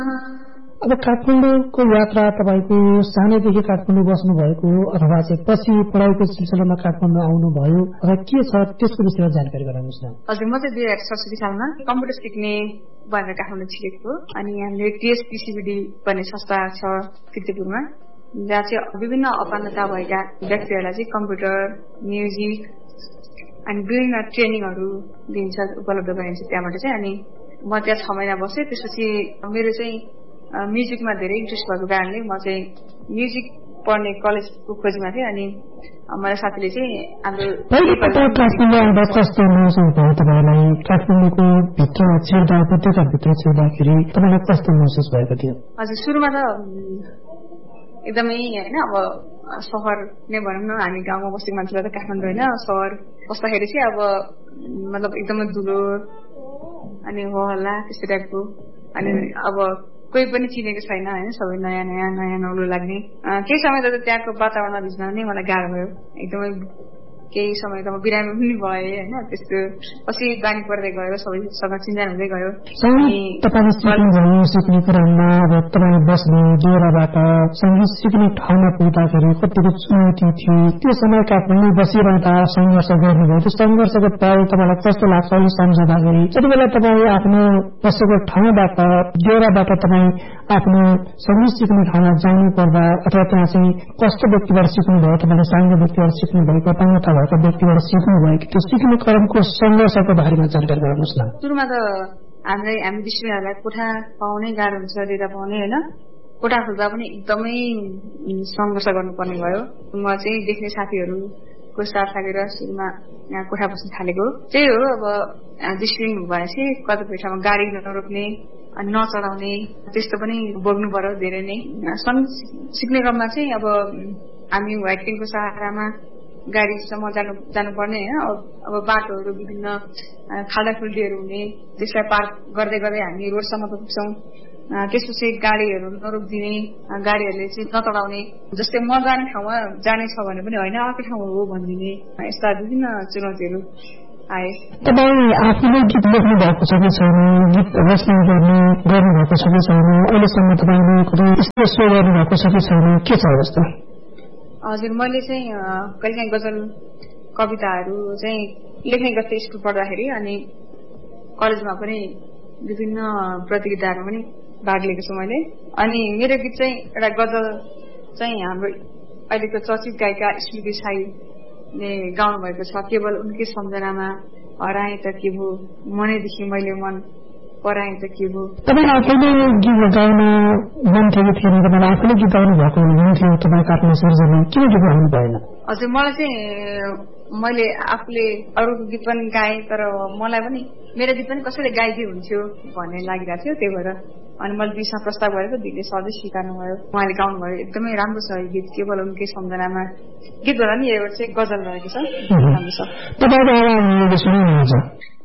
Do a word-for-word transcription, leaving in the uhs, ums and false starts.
अब काठमाडौँको यात्रा तपाईँको सानैदेखि काठमाडौँ बस्नु भएको अथवा चाहिँ पछि पढाइको सिलसिलामा काठमाडौँ आउनुभयो अथवा के छ त्यसको विषयमा जानकारी गराउनुहोस् न। हजुर, म चाहिँ दुई हजार सडसठी सालमा कम्प्युटर सिक्ने भनेर काठमाडौँ छिरेको हो। अनि हामीले टिएसपीसीबीडी भन्ने संस्था छ किर्तिपुरमा, जहाँ चाहिँ विभिन्न अपाङ्गता भएका व्यक्तिहरूलाई चाहिँ कम्प्युटर, म्युजिक अनि विभिन्न ट्रेनिङहरू दिन्छ, उपलब्ध गराइन्छ त्यहाँबाट चाहिँ। अनि म त्यहाँ छ महिना बसेँ। त्यसपछि मेरो चाहिँ म्युजिकमा धेरै इन्ट्रेस्ट भएको कारणले म चाहिँ म्युजिक पढ्ने कलेजको खोजीमा थिएँ। अनि मलाई साथीले चाहिँ हाम्रो काठमाडौँ आउँदा कस्तो महसुस भयो तपाईँलाई? काठमाडौँको भित्र छिर्दा उपत्यकाभित्र छिर्दाखेरि तपाईँलाई कस्तो महसुस भएको थियो? हजुर, सुरुमा त एकदमै होइन, अब सहर नै भनौँ न, हामी गाउँमा बसेको मान्छेलाई त काठमाडौँ होइन, सहर बस्दाखेरि चाहिँ अब मतलब एकदमै धुलो अनि हो हल्ला त्यस्तो टाइपको। अनि अब कोही पनि चिनेको छैन होइन, सबै नयाँ नयाँ नयाँ नौलो लाग्ने। केही समय त त्यहाँको वातावरणमा भिज्न नै मलाई गाह्रो भयो एकदमै। केही समय त म बिरामी पनि भएँ होइन, त्यस्तो पछि बानी पर्दै गयो, सबैसँग चिन्जान हुँदै गयो। सिक्ने क्रममा अब तपाईँ बस्ने डेराबाट सङ्गीत सिक्ने ठाउँमा पुग्दाखेरि कतिको चुनौती थियो? त्यो समय काठमाडौँ बसिरहँदा सङ्घर्ष गर्नुभयो, त्यो सङ्घर्षको पल तपाईँलाई कस्तो लाग्छ अहिले सम्झँदाखेरि? जति बेला तपाईँ आफ्नो बसेको ठाउँबाट डेराबाट तपाईँ आफ्नो सङ्गीत सिक्ने ठाउँमा जानु पर्दा अथवा त्यहाँ चाहिँ कस्तो व्यक्तिबाट सिक्नुभयो? तपाईँले साङ्गे व्यक्तिबाट सिक्नुभएको, अपाङ्गता भएको व्यक्तिबाट सिक्नुभयो कि त्यो सिक्ने क्रमको सङ्घर्षको बारेमा जानकारी गराउनुहोस् न। सुरुमा त हामीलाई हामी विश्वहरूलाई कोठा पाउनै गाह्रो हुन्छ, डेरा पाउने होइन। कोठा खोज्दा पनि एकदमै सङ्घर्ष गर्नुपर्ने भयो। म चाहिँ देख्ने साथीहरूको साथ लागेर सुरुमा यहाँ कोठा बस्न थालेको त्यही हो। अब डिसिप्लिन भएपछि कतिपय ठाउँमा गाडी नरोक्ने अनि नचढाउने त्यस्तो पनि भोग्नु पर्यो धेरै नै। सङ्गीत सिक्ने क्रममा चाहिँ अब हामी व्हाइट टेनको सहारामा गाडीसम्म जानु जानुपर्ने होइन। अब बाटोहरू विभिन्न खाल्डाखुल्डीहरू हुने, त्यसलाई पार गर्दै गर्दै हामी रोडसम्म पुग्छौँ। त्यसपछि गाडीहरू नरोकिदिने, गाडीहरूले चाहिँ नचढाउने, जस्तै म जाने ठाउँमा जाने छ भने पनि होइन अर्को ठाउँ हो भनिदिने, यस्ता विभिन्न चुनौतीहरू आए। तपाईँ आफूले गीत लेख्नु भएको छ कि छैन? गीत रचना गर्ने गर्नुभएको छ कि छैन? अहिलेसम्म तपाईँले कुनै सो गर्नुभएको छ कि छैन? के छ अवस्था? हजुर, मैले चाहिँ कहिलेकाहीँ गजल कविताहरू चाहिँ लेख्ने गर्थेँ स्कुल पढ्दाखेरि। अनि कलेजमा पनि विभिन्न प्रतियोगिताहरू पनि भाग लिएको छु मैले। अनि मेरो गीत चाहिँ एउटा गजल चाहिँ हाम्रो अहिलेको चर्चित गायिका स्मृति साईले गाउनु भएको छ। केवल उनकै सम्झनामा हराएँ त के भो, मनैदेखि मैले मन पराएँ त के भो। तपाईँ आफैले गीत गाउन मन थियो कि थिएन? तपाईँ आफैले गीत गाउनु भएको हुनुहुन्थ्यो तपाईँको आफ्नो सिर्जना, किन गीत गाउनु भएन? हजुर, मलाई चाहिँ मैले आफूले अरूको गीत पनि गाएँ, तर मलाई पनि मेरो गीत पनि कसैले गाइदिए हुन्थ्यो भन्ने लागिरहेको थियो। त्यही भएर अनि मैले दिदीसँग प्रस्ताव गरेको, दिदीले सधैँ स्वीकार्नु भयो। उहाँले गाउनुभयो, एकदमै राम्रो छ यो गीत, केवल उनकै सम्झनामा। गीत भएर नि यो चाहिँ गजल रहेको छ, राम्रो छ।